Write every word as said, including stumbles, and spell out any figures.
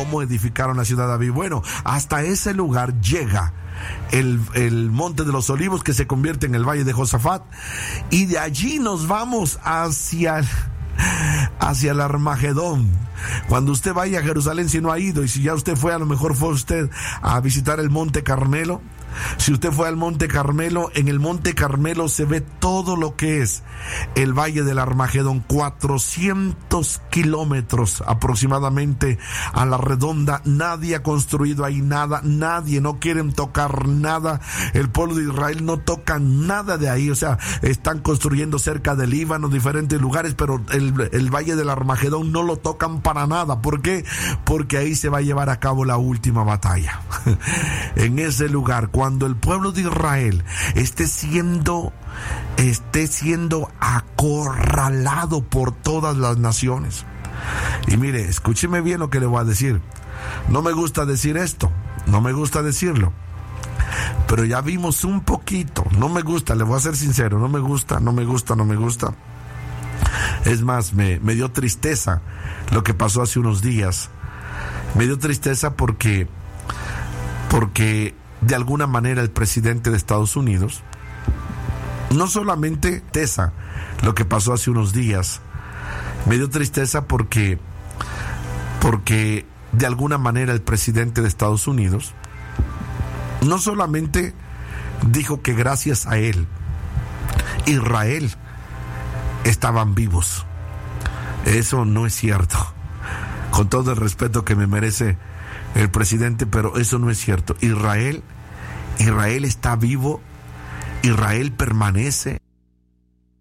cómo edificaron la ciudad de David. Bueno, hasta ese lugar llega el, el Monte de los Olivos, que se convierte en el Valle de Josafat, y de allí nos vamos hacia el, hacia el Armagedón. Cuando usted vaya a Jerusalén, si no ha ido, y si ya usted fue, a lo mejor fue usted a visitar el Monte Carmelo. Si usted fue al Monte Carmelo, en el Monte Carmelo se ve todo lo que es el Valle del Armagedón, cuatrocientos kilómetros aproximadamente a la redonda. Nadie ha construido ahí nada, nadie, no quieren tocar nada. El pueblo de Israel no toca nada de ahí, o sea, están construyendo cerca del Líbano, diferentes lugares, pero el, el Valle del Armagedón no lo tocan para nada. ¿Por qué? Porque ahí se va a llevar a cabo la última batalla. En ese lugar, cuando el pueblo de Israel esté siendo, esté siendo acorralado por todas las naciones. Y mire, escúcheme bien lo que le voy a decir. No me gusta decir esto, no me gusta decirlo, pero ya vimos un poquito. No me gusta, le voy a ser sincero, no me gusta, no me gusta, no me gusta. Es más, me, me dio tristeza lo que pasó hace unos días. Me dio tristeza porque, porque de alguna manera el presidente de Estados Unidos, no solamente tristeza lo que pasó hace unos días, me dio tristeza porque, porque de alguna manera el presidente de Estados Unidos no solamente dijo que gracias a él Israel estaban vivos. Eso no es cierto, con todo el respeto que me merece el presidente, pero eso no es cierto. Israel, Israel está vivo, Israel permanece,